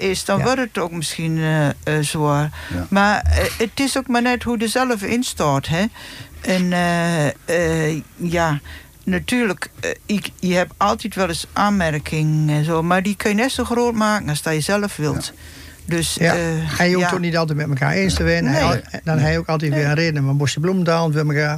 is, dan wordt het ook misschien zwaar. Ja. Maar het is ook maar net hoe je zelf instaat, hè. En natuurlijk, je hebt altijd wel eens aanmerkingen en zo, maar die kun je net zo groot maken als dat je zelf wilt. Ja. Dus, hij hoeft ook niet altijd met elkaar eens te zijn. Nee. Dan heb je ook altijd weer een reden om een bosje bloemen met elkaar.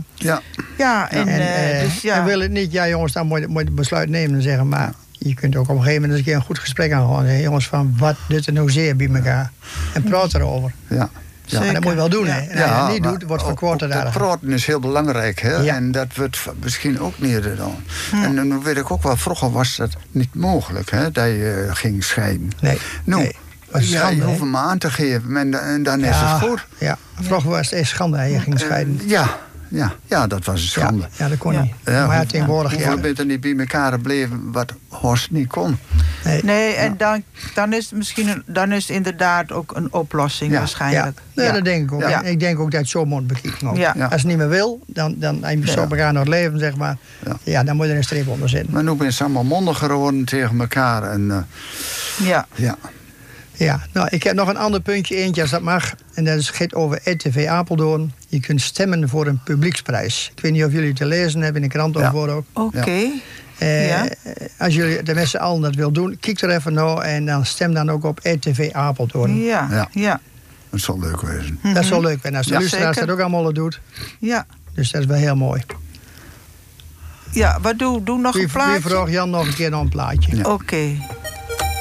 En wil het niet, jongens, dan moet je het besluit nemen en zeggen, maar je kunt ook op een gegeven moment eens een keer een goed gesprek aangaan. Jongens, van wat doet er nou zeer bij elkaar? En praat erover. Ja. Ja, en dat moet je wel doen. Hè. En als je het niet doet, wordt verkort. Dat praten is heel belangrijk. Hè? Ja. En dat wordt misschien ook niet gedaan. En dan weet ik ook wel, vroeger was dat niet mogelijk, hè, dat je ging scheiden. Nee. Je hoeft hem aan te geven en dan is het goed. Ja, vroeger was het echt schande dat je ging scheiden. Ja, dat was een schande. Ja, dat kon niet. Maar tegenwoordig, hoeveel beter niet bij elkaar bleven wat Horst niet kon. Nee, en dan is het misschien dan is het inderdaad ook een oplossing waarschijnlijk. Ja, dat denk ik ook. Ja. Ik denk ook dat het zo moet bekijken. Ja. Als het niet meer wil, dan je zo elkaar nog leven, zeg maar. Ja, dan moet je er een streep onder zetten. Maar nu ben ze allemaal mondiger geworden tegen elkaar. En, Ja, nou, ik heb nog een ander puntje, eentje als dat mag. En dat gaat over RTV Apeldoorn. Je kunt stemmen voor een publieksprijs. Ik weet niet of jullie het te lezen hebben in de krant over ook. Oké. Als jullie de met z'n allen dat wil doen, kijk er even naar en dan stem dan ook op RTV Apeldoorn. Ja. Dat zal leuk wezen. Dat zal leuk zijn. Als de luisteraars dat ook allemaal doet. Ja. Dus dat is wel heel mooi. Ja, maar doe nog een plaatje. Wie vraagt Jan nog een keer naar een plaatje? Oké.